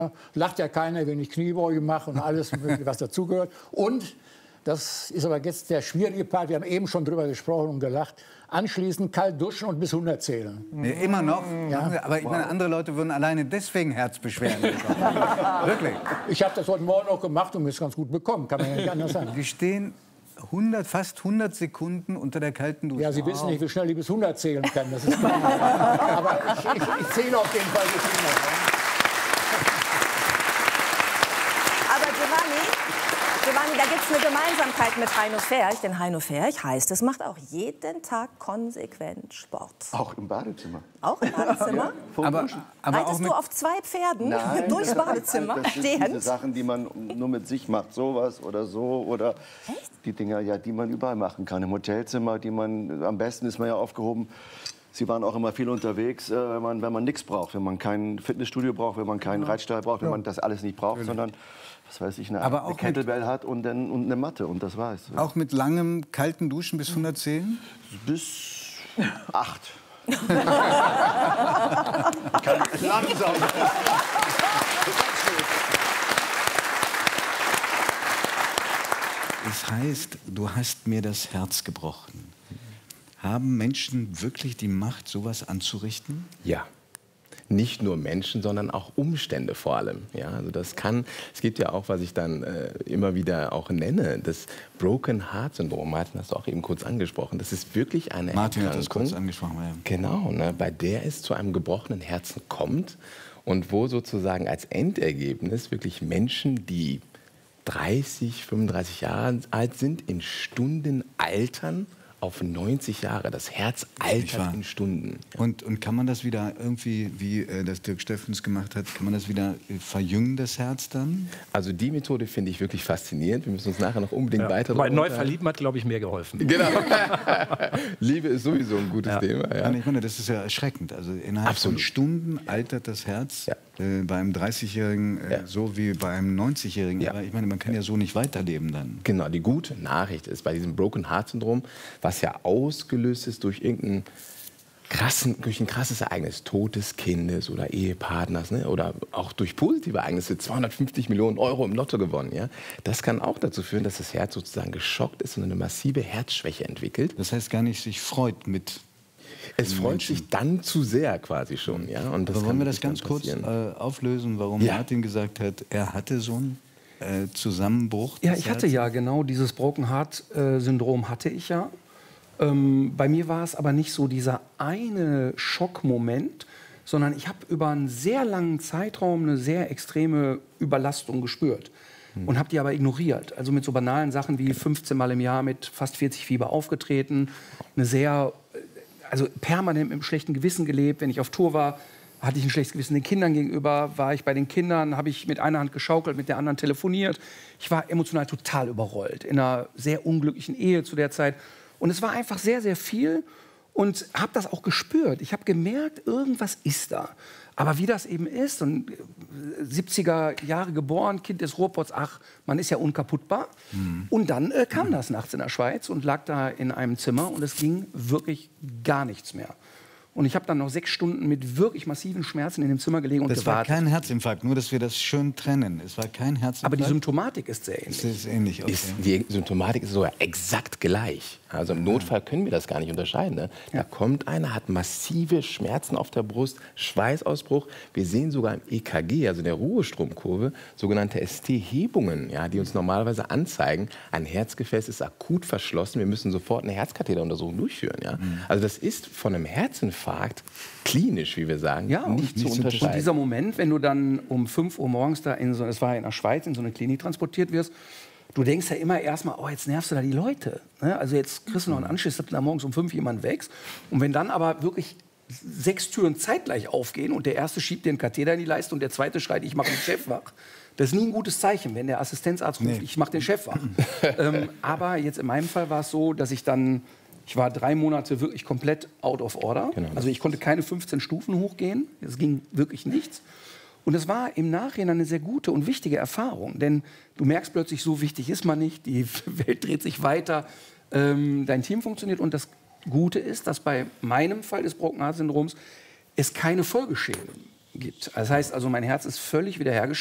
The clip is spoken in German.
Lacht ja keiner, wenn ich Kniebeuge mache und alles, was dazugehört. Und, das ist aber jetzt der schwierige Part, wir haben eben schon drüber gesprochen und gelacht, anschließend kalt duschen und bis 100 zählen. Nee, immer noch? Ja. Aber ich meine, andere Leute würden alleine deswegen Herzbeschwerden bekommen. Wirklich. Ich habe das heute Morgen noch gemacht und mir ist ganz gut bekommen, kann man ja nicht anders sagen. Wir stehen fast 100 Sekunden unter der kalten Dusche. Ja, Sie wissen nicht, wie schnell ich bis 100 zählen kann. Das ist aber ich zähle auf jeden Fall bis 100. Giovanni, da gibt es eine Gemeinsamkeit mit Heino Ferch. Denn Heino Ferch heißt, es macht auch jeden Tag konsequent Sport. Auch im Badezimmer. Auch im Badezimmer? Ja, aber Reitest du auf 2 Pferden Nein, durchs Badezimmer? Das sind diese Sachen, die man nur mit sich macht. Sowas oder so. Oder Echt? die Dinger, ja, die man überall machen kann. Im Hotelzimmer, die man, am besten ist man ja aufgehoben. Sie waren auch immer viel unterwegs, wenn man nichts braucht. Wenn man kein Fitnessstudio braucht, wenn man keinen Reitstall braucht, wenn man das alles nicht braucht, sondern, was weiß ich, eine Kettlebell hat und eine Matte und das war's. Auch mit langem, kalten Duschen bis 100 zählen? Bis 8. Langsam. Das heißt, du hast mir das Herz gebrochen. Haben Menschen wirklich die Macht, sowas anzurichten? Ja. Nicht nur Menschen, sondern auch Umstände vor allem. Ja, also es gibt ja auch, was ich dann immer wieder auch nenne, das Broken Heart Syndrom. Martin, hast du auch eben kurz angesprochen. Das ist wirklich eine Martin Erkrankung. hat das kurz angesprochen. Ja. Genau, ne, bei der es zu einem gebrochenen Herzen kommt und wo sozusagen als Endergebnis wirklich Menschen, die 30, 35 Jahre alt sind, in Stunden altern auf 90 Jahre. Das Herz altert in Stunden. Ja. Und kann man das wieder irgendwie, wie das Dirk Steffens gemacht hat, kann man das wieder verjüngen, das Herz dann? Also die Methode finde ich wirklich faszinierend. Wir müssen uns nachher noch unbedingt weiter... Bei Neuverlieben hat, glaube ich, mehr geholfen. Genau. Liebe ist sowieso ein gutes Thema. Ja. Ich meine, das ist ja erschreckend. Also innerhalb von Stunden altert das Herz. Ja. Bei einem 30-Jährigen so wie bei einem 90-Jährigen. Aber ich meine, man kann ja so nicht weiterleben dann. Genau, die gute Nachricht ist bei diesem Broken Heart Syndrom, was ja ausgelöst ist durch ein krasses Ereignis, Tod des Kindes oder Ehepartners, ne? Oder auch durch positive Ereignisse, 250 Millionen Euro im Lotto gewonnen. Ja? Das kann auch dazu führen, dass das Herz sozusagen geschockt ist und eine massive Herzschwäche entwickelt. Das heißt gar nicht, sich freut mit... Es freut sich dann zu sehr quasi schon. Ja? Und das Aber wollen wir das ganz kurz auflösen, warum Martin gesagt hat, er hatte so einen Zusammenbruch? Ja, ich hatte ja genau dieses Broken Heart Syndrom hatte ich ja. Bei mir war es aber nicht so dieser eine Schockmoment, sondern ich habe über einen sehr langen Zeitraum eine sehr extreme Überlastung gespürt. Und habe die aber ignoriert. Also mit so banalen Sachen wie 15 Mal im Jahr mit fast 40 Fieber aufgetreten, also permanent mit einem schlechten Gewissen gelebt. Wenn ich auf Tour war, hatte ich ein schlechtes Gewissen den Kindern gegenüber. War ich bei den Kindern, habe ich mit einer Hand geschaukelt, mit der anderen telefoniert. Ich war emotional total überrollt. In einer sehr unglücklichen Ehe zu der Zeit. Und es war einfach sehr, sehr viel. Und habe das auch gespürt. Ich habe gemerkt, irgendwas ist da. Aber wie das eben ist, und 70er Jahre geboren, Kind des Ruhrpots, ach, man ist ja unkaputtbar. Und dann kam das nachts in der Schweiz und lag da in einem Zimmer und es ging wirklich gar nichts mehr. Und ich habe dann noch 6 Stunden mit wirklich massiven Schmerzen in dem Zimmer gelegen und gewartet. Das war kein Herzinfarkt, nur dass wir das schön trennen. Es war kein Herzinfarkt. Aber die Symptomatik ist sehr ähnlich. Das ist ähnlich, okay. Die Symptomatik ist sogar exakt gleich. Also im Notfall können wir das gar nicht unterscheiden. Ne? Da kommt einer, hat massive Schmerzen auf der Brust, Schweißausbruch. Wir sehen sogar im EKG, also in der Ruhestromkurve, sogenannte ST-Hebungen, ja, die uns normalerweise anzeigen, ein Herzgefäß ist akut verschlossen, wir müssen sofort eine Herzkatheteruntersuchung durchführen. Ja? Also das ist von einem Herzinfarkt klinisch, wie wir sagen, nicht zu unterscheiden. Und dieser Moment, wenn du dann um 5 Uhr morgens da das war in der Schweiz, in so eine Klinik transportiert wirst, du denkst ja immer erstmal, oh, jetzt nervst du da die Leute. Ne? Also jetzt kriegst du noch einen Anschiss, dass da morgens um 5 jemand wächst. Und wenn dann aber wirklich 6 Türen zeitgleich aufgehen und der erste schiebt dir einen Katheter in die Leiste und der zweite schreit, ich mache den Chef wach. Das ist nie ein gutes Zeichen, wenn der Assistenzarzt ruft, ich mache den Chef wach. Aber jetzt in meinem Fall war es so, dass ich war 3 Monate wirklich komplett out of order. Genau. Also ich konnte keine 15 Stufen hochgehen. Es ging wirklich nichts. Und es war im Nachhinein eine sehr gute und wichtige Erfahrung. Denn du merkst plötzlich, so wichtig ist man nicht. Die Welt dreht sich weiter. Dein Team funktioniert. Und das Gute ist, dass bei meinem Fall des Broken Heart Syndroms es keine Folgeschäden gibt. Das heißt also, mein Herz ist völlig wiederhergestellt.